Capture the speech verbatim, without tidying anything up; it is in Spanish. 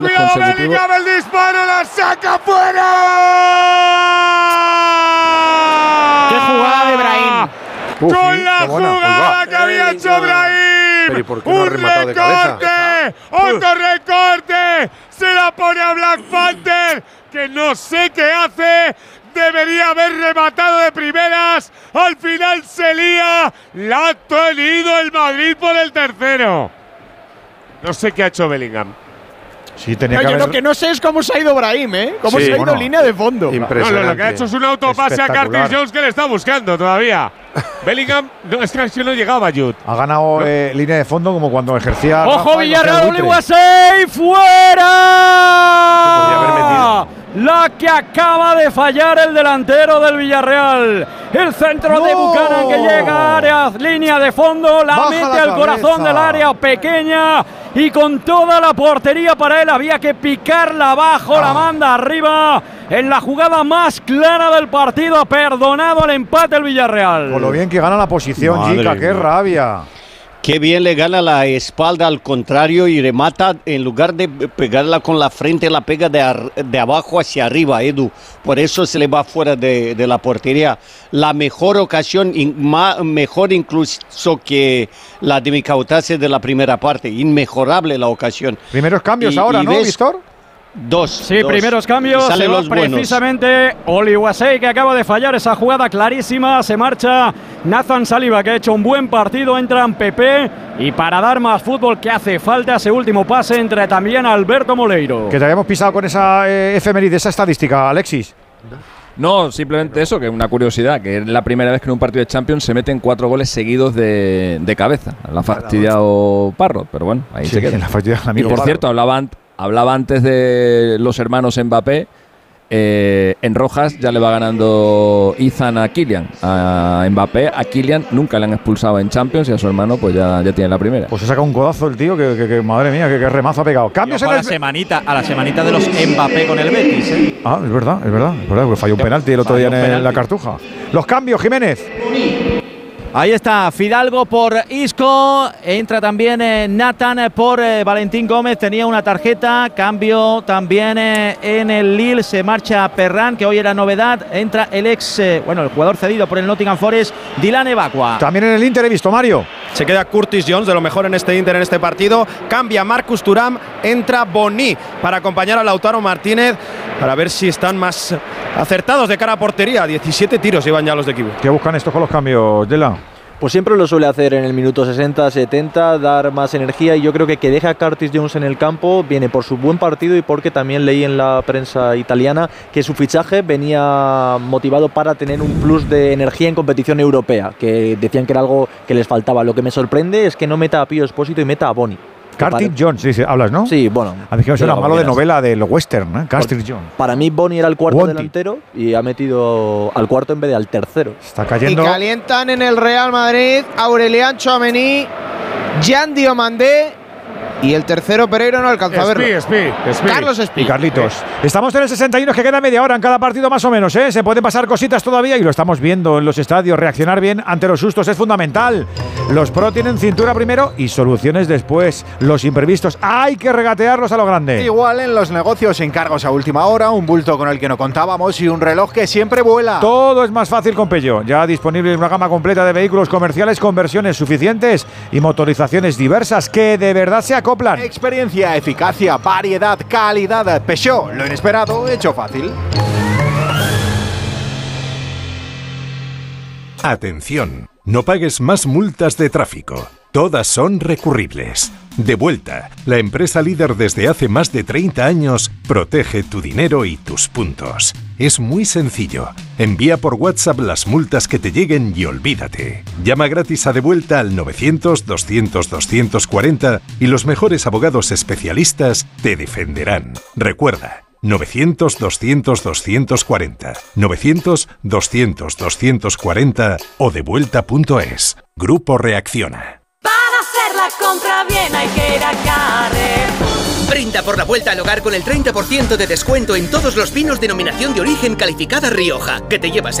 Cuidado, Bellingham, el disparo, la saca fuera. ¡Qué jugada de Brahim! Uf, con sí, la jugada que había hecho Brahim. Pero ¿y por qué no ha un rematado de recorte, cabeza? otro recorte. Se la pone a Black Panther, que no sé qué hace. Debería haber rematado de primeras. Al final se lía. La ha tenido el Madrid por el tercero. No sé qué ha hecho Bellingham. Sí, tenía no, que yo haber... lo que no sé es cómo se ha ido Brahim, ¿eh? Cómo Sí, se ha ido bueno, línea de fondo. Impresionante. No, lo, lo que ha hecho es un autopase a Curtis Jones que le está buscando todavía. Bellingham, no, es que así no llegaba Jude. Ha ganado no. eh, línea de fondo como cuando ejercía. ¡Ojo, Rafa, Villarreal! Buitre. ¡Uliwasei! ¡Fuera! Podría haber metido. La que acaba de fallar el delantero del Villarreal. El centro ¡No! de Buchanan que llega a área, línea de fondo, la Baja mete la al corazón cabeza. del área pequeña y con toda la portería para él había que picarla abajo, Ah. la manda arriba. En la jugada más clara del partido ha perdonado el empate el Villarreal. Con lo bien que gana la posición, Madre chica, qué mía. rabia. Qué bien le gana la espalda al contrario y remata, en lugar de pegarla con la frente, la pega de, ar- de abajo hacia arriba, Edu. Por eso se le va fuera de, de la portería. La mejor ocasión, in- ma- mejor incluso que la de Micautase de la primera parte. Inmejorable la ocasión. Primeros cambios Y- ahora, y ¿no, ves- Víctor? Dos. Sí, dos. primeros cambios. Y Se salen va los buenos. precisamente Uliwasei, que acaba de fallar esa jugada clarísima. Se marcha Nathan Saliba, que ha hecho un buen partido. Entran Pepe. Y para dar más fútbol que hace falta, ese último pase entre también Alberto Moleiro. Que te habíamos pisado con esa eh, efeméride, esa estadística, Alexis. No, simplemente eso, que es una curiosidad, que es la primera vez que en un partido de Champions se meten cuatro goles seguidos de, de cabeza. La ha fastidiado Parro, pero bueno, ahí Sí, se queda. la falla del Y amigo por Parro. cierto, hablaba, ant- hablaba antes de los hermanos Mbappé. Eh, en Rojas ya le va ganando Ethan a Kylian. A Mbappé, a Kylian nunca le han expulsado en Champions y a su hermano pues ya, ya tiene la primera. Pues se saca un codazo el tío, que, que- que madre mía, que, que remazo ha pegado. Y Cambios ojo en a el. la semanita, a la semanita de los Mbappé con el Betis, ¿eh? Ah, es verdad, es verdad, es verdad, porque falló un penalti el otro día Falló en un el- penalti. la Cartuja. Los cambios, Jiménez. Ahí está Fidalgo por Isco, entra también eh, Nathan por eh, Valentín Gómez, tenía una tarjeta, cambio también eh, en el Lille, se marcha Perrán, que hoy era novedad, entra el ex, eh, bueno, el jugador cedido por el Nottingham Forest, Dylan Evacua. También en el Inter he visto, Mario. Se queda Curtis Jones, de lo mejor en este Inter en este partido. Cambia Marcus Thuram, entra Boni para acompañar a Lautaro Martínez, para ver si están más acertados de cara a portería. diecisiete tiros llevan ya los de equipo. ¿Qué buscan estos con los cambios, Dela? Pues siempre lo suele hacer en el minuto sesenta setenta, dar más energía, y yo creo que que deja a Curtis Jones en el campo viene por su buen partido y porque también leí en la prensa italiana que su fichaje venía motivado para tener un plus de energía en competición europea, que decían que era algo que les faltaba. Lo que me sorprende es que no meta a Pío Expósito y meta a Boni. Curtis Jones, dice, hablas, ¿no? Sí, bueno. A mí que me suena sí, malo de quieras. novela del western, ¿eh? Curtis Jones. Para mí Boni era el cuarto Wanted. delantero y ha metido al cuarto en vez de al tercero. Está Y cayendo. calientan en el Real Madrid Aurelian Tchouaméni, Jan Diomandé y el tercero Pereira no alcanza a verlo. Espi, Espi, Espi. Carlos Espi. Y Carlitos. Estamos en el sesenta y uno, que queda media hora en cada partido más o menos, ¿eh? Se pueden pasar cositas todavía y lo estamos viendo en los estadios. Reaccionar bien ante los sustos es fundamental. Los pro tienen cintura primero y soluciones después. Los imprevistos hay que regatearlos a lo grande. Igual en los negocios, encargos a última hora, un bulto con el que no contábamos y un reloj que siempre vuela. Todo es más fácil con Peugeot. Ya disponible en una gama completa de vehículos comerciales con versiones suficientes y motorizaciones diversas que de verdad se acoplan. Experiencia, eficacia, variedad, calidad. Peugeot, lo inesperado hecho fácil. Atención, no pagues más multas de tráfico. Todas son recurribles. Devuelta, la empresa líder desde hace más de treinta años, protege tu dinero y tus puntos. Es muy sencillo. Envía por WhatsApp las multas que te lleguen y olvídate. Llama gratis a Devuelta al novecientos, doscientos, doscientos cuarenta y los mejores abogados especialistas te defenderán. Recuerda, novecientos, doscientos, doscientos cuarenta, novecientos, doscientos, doscientos cuarenta o devuelta punto es. Grupo Reacciona. Para hacer la compra bien hay que ir a Carrefour. Brinda por la vuelta al hogar con el treinta por ciento de descuento en todos los vinos denominación de origen calificada Rioja, que te llevas